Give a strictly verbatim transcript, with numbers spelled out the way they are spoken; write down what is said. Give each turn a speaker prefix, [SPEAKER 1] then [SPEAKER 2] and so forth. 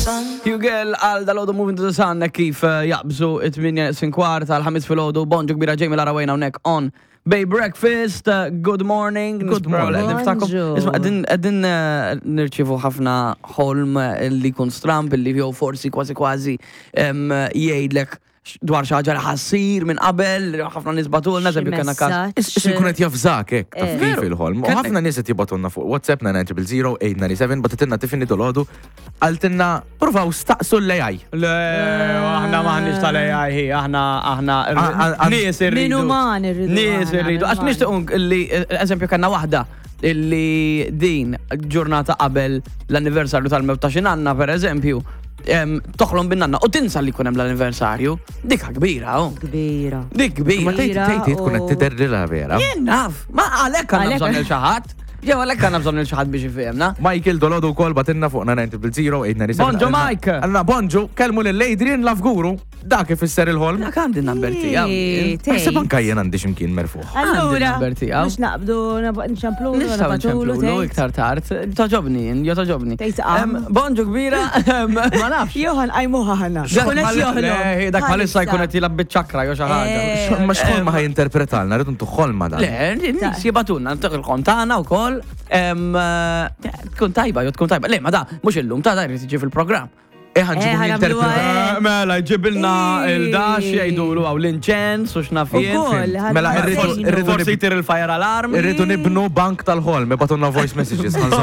[SPEAKER 1] sun.
[SPEAKER 2] Hugel għal dal-ħodu Moving to the Sun kif jaqbżu it-tminja sinkwart tal-ħamis fil-ħodu bonġu kbira ġejmi l-arawajna unnek on Bay Breakfast. Good morning.
[SPEAKER 3] Good morning.
[SPEAKER 2] Isma, għedin nirċivu ħafna ħolm li kun stramp, li jow forsi kważi kważi jgħidlek dwar xaġa li ħassir minn qabel, ħafna nisbatulna, eżempju kena każ.
[SPEAKER 3] Issu jkun qed jafżak hekk taf kif il-ħolm. U ħafna nies qed jibatulna fuq WhatsApp nine triple zero eight nine seven batetilna tifini dolodu għaltilna provaw staqsu l-A I.
[SPEAKER 2] Le, aħna maħniex tal-A I hi, aħna aħna nies irridu.
[SPEAKER 4] Min uman irridu.
[SPEAKER 2] Nies irridu. Għax nixtieq li eżempju kellna waħda illi din ġurnata qabel l-anniversarju tal-mewt ta' xinanna per eżempju toħlom bin-nanna u tinsa li kunem l-anniversarju. Dika kbira, oh.
[SPEAKER 4] Kbira.
[SPEAKER 2] Dik kbira.
[SPEAKER 3] Ma tejti tkun qed tidher la vera.
[SPEAKER 2] Jien naf, ma għalhekk għandna bżonn il-xaħat. Jew għalhekk għandna bżonn il-xaħat biex ifhemna.
[SPEAKER 3] Michael Dolodu wkoll batilna fuqna nine triple zero eight nine seven.
[SPEAKER 2] Bonġo Mike.
[SPEAKER 3] Għandna bonġu kelmu lil Adrian Lavguru. Dak ifisser il-ħolm.
[SPEAKER 2] Dak għandi number tiegħu.
[SPEAKER 3] Naħseb anke jien għandi x'imkien merfuħ.
[SPEAKER 4] Allura,
[SPEAKER 2] number tiegħu.
[SPEAKER 4] mux naqbdu nċamplu.
[SPEAKER 2] Nistgħu nċemplu iktar tard. Toġobni, jo toġobni.
[SPEAKER 4] Tejt għam.
[SPEAKER 2] Bonġu kbira, ma nafx.
[SPEAKER 4] Johan għajmuħa ħana. Xkunet joħlu.
[SPEAKER 2] Dak palissa jkun qed jilab biċ-ċakra jew xi ħaġa.
[SPEAKER 3] Ma x'ħolma ħaj interpretalna, rridu ntu ħolma dan.
[SPEAKER 2] Le, nies jibatunna ntuq il-kontana wkoll. Tkun tajba, jew tkun tajba. Le, ma da, mhux illum, ta' da jrid tiġi fil-programm.
[SPEAKER 3] Eħan ġibu jinterpreta.
[SPEAKER 2] Mela, ġibilna il-dax jgħidulu għaw l-inċens u xnafien.
[SPEAKER 3] Mela, irridu
[SPEAKER 2] forsi jtir il-fire alarm.
[SPEAKER 3] Irridu nibnu bank tal-ħolm, batunna voice messages.